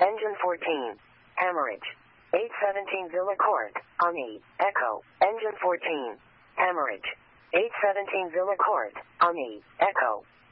Engine 14. Hemorrhage. 817 Villa Court, Ami, Echo. Engine 14. Hemorrhage. 817 Villa Court, Ami, Echo.